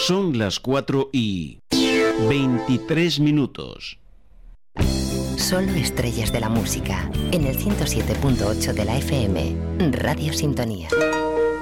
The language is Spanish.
Son las 4:23. Solo estrellas de la música, en el 107.8 de la FM, Radio Sintonía.